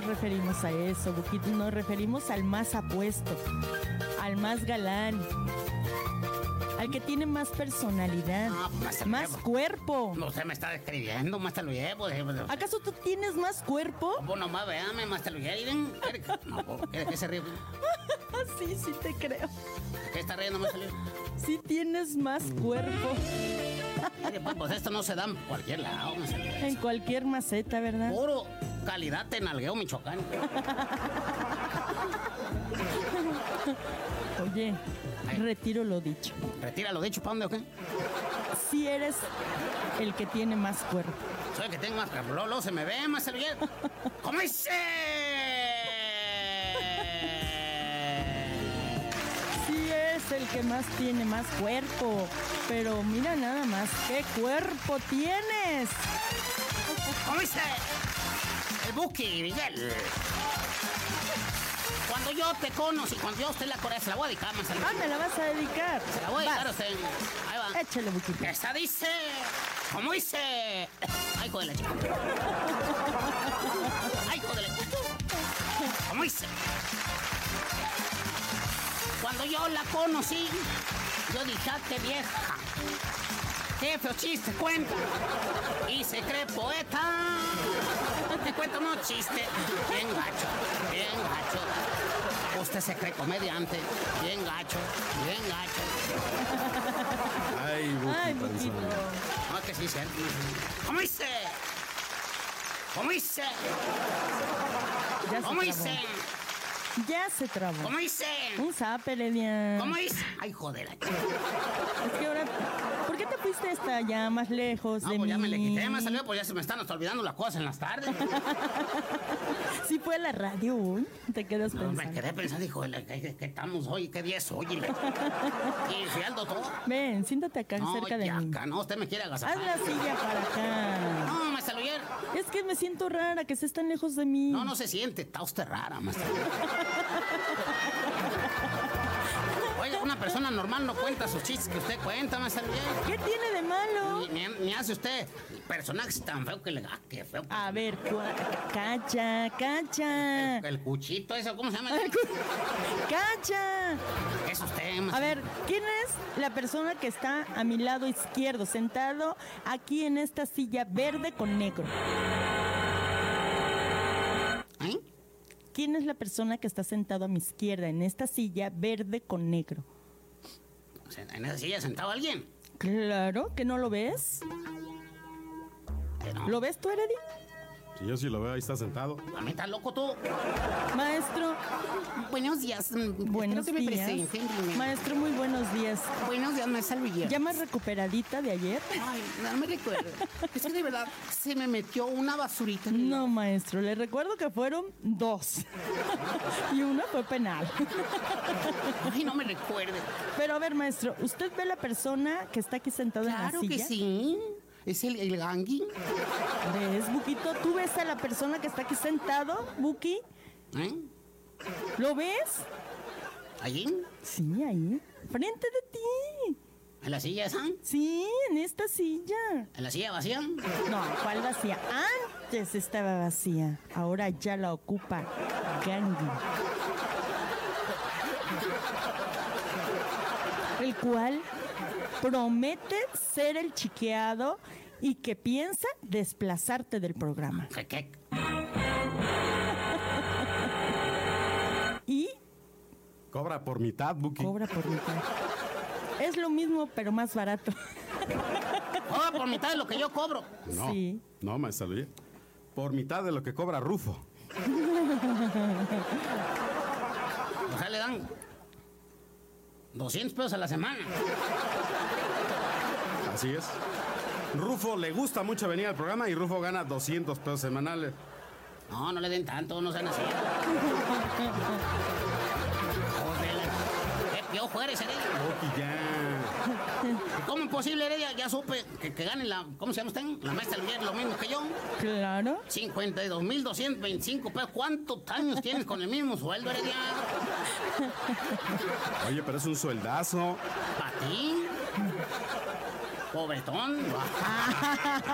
referimos a eso, Buquito. Nos referimos al más apuesto, al más galán, al que tiene más personalidad, No, pues, más cuerpo. No, usted me está describiendo, más te lo llevo. ¿Acaso tú tienes más cuerpo? Vos nomás véame, más te lo llevo. No, ¿qué se ríe? Sí, sí te creo. ¿Qué está riendo, más te lo llevo? Sí tienes más cuerpo. Mire, pues esto no se da en cualquier lado, más te lo llevo. En cualquier maceta, ¿verdad? Puro calidad en Algueo, Michoacán. Oye, retiro lo dicho. Retira lo dicho, ¿para dónde o qué? Si eres el que tiene más cuerpo. Soy el que tengo más cuerpo. Luego se me ve, más se lo llevo. ¿Cómo dice? Sí es el que más tiene más cuerpo. Pero mira nada más, ¿qué cuerpo tienes? ¿Cómo dice? El Buki, Miguel. Cuando yo te conocí, cuando yo a usted la Corea, se la voy a dedicar, más Ah, ¿me la vas a dedicar? Se la voy a dedicar a Vas. usted. Ahí va. Échale, Buquito. Esa dice. ¿Cómo dice? Ay, hijo de la chica. Ay, hijo de la chica. ¿Cómo dice? Cuando yo la conocí, yo dije, ah, qué vieja. Qué feo chiste cuenta. Y se cree poeta. Te cuento unos chistes. Bien gacho, bien gacho. Usted se cree comediante. Bien gacho, bien gacho. Ay, Buquito. No, que sí, cierto. ¿Cómo hice? ¿Cómo hice? Ya se ¿Cómo trabó. hice? Ya se trabó. ¿Cómo hice? Un zap, Heredia. ¿Cómo hice? Ay, joder. Es que ahora, ¿por qué te fuiste hasta allá más lejos No, de pues mí? ya me le quité, más salió, pues ya se me están hasta olvidando las cosas en las tardes. ¿Sí fue a la radio hoy? ¿Te quedas No, pensando? me quedé pensando, hijo, ¿qué estamos hoy? ¿Qué día es hoy? Y fui al doctor. Ven, siéntate acá No, cerca de ya mí. acá, no, usted me quiere Haz agasajar. la silla para acá. No, me salió ayer. Es que me siento rara que estés tan lejos de mí. No, no se siente, está usted rara, maestro. Oiga, una persona normal no cuenta sus chistes que usted cuenta, maestro. ¿Qué tiene de malo? Ni hace usted personajes tan feo que le... Ah, qué feo. A ver, cacha, cacha. El cuchito, eso, ¿cómo se llama? Cacha. Es usted, A maestro. ver, ¿quién es la persona que está a mi lado izquierdo, sentado aquí en esta silla verde con negro? ¿Eh? ¿Quién es la persona que está sentado a mi izquierda en esta silla verde con negro? O sea, en esa silla sentado alguien. Claro, ¿que no lo ves? Que no. ¿Lo ves tú, Heredia? Si yo sí lo veo, ahí está sentado. A mí estás loco tú. Maestro, Buenos días. buenos días. Maestro, muy buenos días. Buenos días, maestra Luis. ¿Ya más recuperadita de ayer? Ay, no me recuerdo. Es que de verdad se me metió una basurita. No, maestro, le recuerdo que fueron 2. Y una fue penal. Ay, no me recuerde. Pero a ver, maestro, ¿usted ve la persona que está aquí sentada en la Claro silla? que sí. Es el gangui. ¿Ves, Buquito? ¿Tú ves a la persona que está aquí sentado, Buki? ¿Eh? ¿Lo ves? ¿Allí? Sí, ahí. Frente de ti. ¿En la silla esa? Sí, en esta silla. ¿En la silla vacía? No, ¿cuál vacía? Antes estaba vacía. Ahora ya la ocupa Gandhi. El cual promete ser el chiqueado y que piensa desplazarte del programa. ¿Qué? Y Cobra por mitad, Buki. cobra por mitad. Es lo mismo, pero más barato. Cobra por mitad de lo que yo cobro. No, Sí. no, maestra Luis. Por mitad de lo que cobra Rufo. O sea, le dan 200 pesos a la semana. Así es. Rufo le gusta mucho venir al programa y Rufo gana 200 pesos semanales. No, no le den tanto, no sean así. Joder, qué piojo eres, Heredia. Buki, ya. ¿Cómo es posible, Heredia? Ya supe que gane la... ¿Cómo se llama usted? La maestra Luis, lo mismo que yo. Claro. 52,225 pesos. ¿Cuántos años tienes con el mismo sueldo, Heredia? Oye, pero es un sueldazo. ¿Para ti? Pobretón.